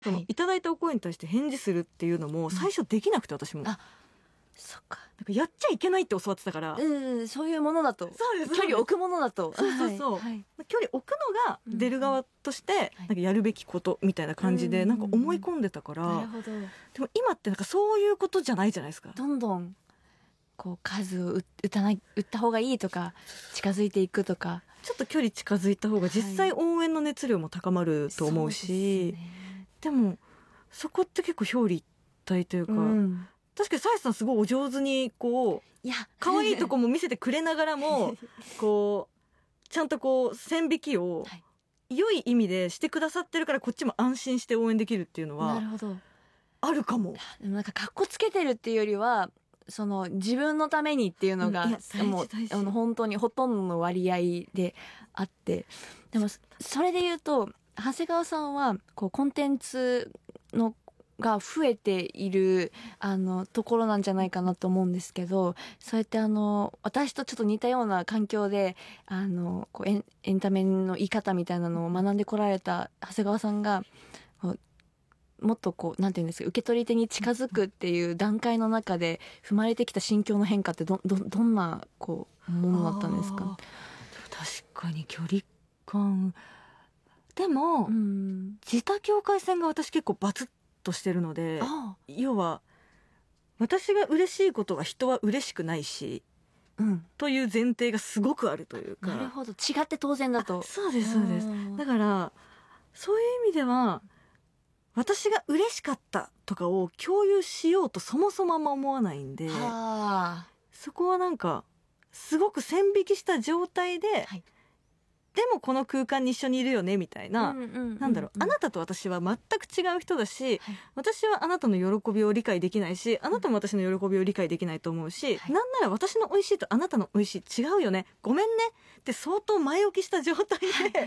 そのいただいたお声に対して返事するっていうのも最初できなくて、私も。 あ、そっか。 なんかやっちゃいけないって教わってたから。 そういうものだと。 そうです。 距離を置くものだと。 そうそうそう。 はい、 距離置くのが出る側として、なんかやるべきことみたいな感じで、なんか思い込んでたから。 なるほど。 でも今ってなんかそういうことじゃないじゃないですか。 どんどん、こう数を打った方がいいとか、近づいていくとか。 ちょっと距離近づいた方が実際応援の熱量も高まると思うし、でも、そこって結構表裏一体というか、確かにサイさんすごいお上手にこう、可愛いとこも見せてくれながらも、こう、ちゃんとこう、線引きを、良い意味でしてくださってるからこっちも安心して応援できるっていうのは、 なるほど。 あるかも。 でもなんか格好つけてるっていうよりは、その自分のためにっていうのが、もう本当にほとんどの割合であって、でもそれで言うと、長谷川さんはこうコンテンツのが増えているところなんじゃないかなと思うんですけど、そうやって私とちょっと似たような環境でこうエンタメの言い方みたいなのを学んでこられた長谷川さんがもっとこう、なんていうんですか、受け取り手に近づくっていう段階の中で踏まれてきた心境の変化ってどんな、こう、ものだったんですか？ 確かに距離感。でも、自他境界線が私結構バツッとしてるので、要は、私が嬉しいことは人は嬉しくないし、という前提がすごくあるというか。 なるほど。違って当然だと。 そうです、そうです。だから、そういう意味では、私が嬉しかったとかを共有しようとそもそもあんま思わないんで、そこはなんか、すごく線引きした状態で、でもこの空間に一緒にいるよね、みたいな、なんだろう、あなたと私は全く違う人だし、私はあなたの喜びを理解できないし、あなたも私の喜びを理解できないと思うし、なんなら私の美味しいとあなたの美味しい違うよね、ごめんねって相当前置きした状態で、